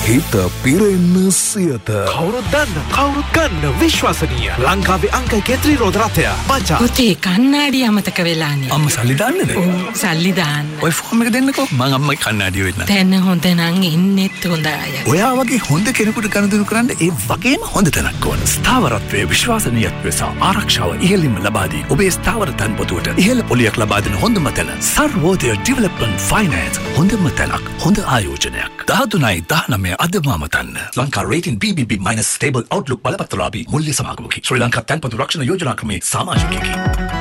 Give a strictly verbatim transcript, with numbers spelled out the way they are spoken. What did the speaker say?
හිත පිරෙන්න සියත. කවුරුත් දන්න කවුරුත් ගන්න විශ්වාසනීය ලංකාවේ අංක එක ත්‍රිරෝද රථය බජා. පුතේ කන්නාඩි අමතක වෙලානේ. අම්ම සල්ලි දාන්නද? ඔව් සල්ලි දාන්න. ඔය ෆෝම් එක දෙන්නකෝ මං අම්මයි කන්නාඩි වෙන්න. දැන් හොඳ නම් ඉන්නෙත් හොඳ අය. ඔයා වගේ හොඳ කෙනෙකුට ගනුදෙනු කරන්න ඒ වගේම හොඳ තැනක් ඕන. ස්ථාවරත්වයේ විශ්වාසනීයත්වය සහ ආරක්ෂාව ඉහළින්ම ලබා දී ඔබේ ස්ථාවර තන්පොතුවට ඉහළ පොලියක් ලබා දෙන හොඳම තැන සර්වෝදය ඩෙවලොප්මන්ට් ෆයිනෑන්ස්. හොඳම තැනක් හොඳ ආයෝජනයක්. දහතුනයි දහනවය අදම අමතන්න. Lanka rating B B B- stable Outlook බලපත්‍රලාභී මුල්‍ය සමාගමකි. ශ්‍රී ලංකා තන්පතු රක්ෂණ යෝජනා ක්‍රමේ සමාජිකයෙකි.